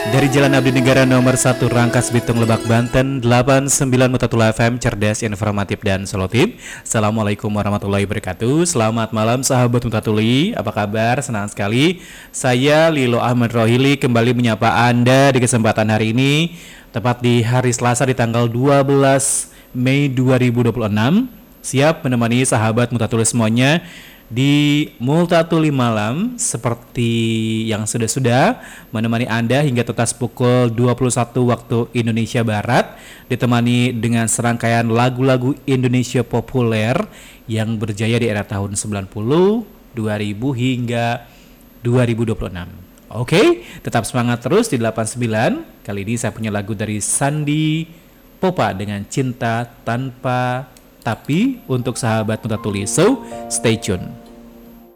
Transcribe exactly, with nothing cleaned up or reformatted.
Dari Jalan Abdi Negara nomor satu Rangkas Bitung Lebak Banten delapan puluh sembilan Mutatula F M, cerdas, informatif, dan solutif. Assalamualaikum warahmatullahi wabarakatuh. Selamat malam sahabat Mutatuli, apa kabar? Senang sekali saya Lilo Ahmad Rohili kembali menyapa Anda di kesempatan hari ini, tepat di hari Selasa di tanggal dua belas Mei dua ribu dua puluh enam. Siap menemani sahabat Mutatuli semuanya di Multatuli Malam seperti yang sudah-sudah menemani Anda hingga tetas pukul dua puluh satu waktu Indonesia Barat, ditemani dengan serangkaian lagu-lagu Indonesia populer yang berjaya di era tahun sembilan puluh, dua ribu hingga dua ribu dua puluh enam. Oke, tetap semangat terus di delapan puluh sembilan. Kali ini saya punya lagu dari Sandi Popa dengan Cinta Tanpa Tapi untuk sahabat Mutatuli. So, stay tune.